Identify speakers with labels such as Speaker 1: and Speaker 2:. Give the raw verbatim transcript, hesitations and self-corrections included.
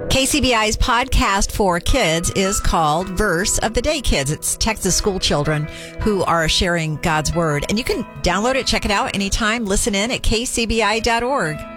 Speaker 1: K C B I's podcast for kids is called Verse of the Day Kids. It's Texas school children who are sharing God's Word. And you can download it, check it out anytime. Listen in at k c b i dot org.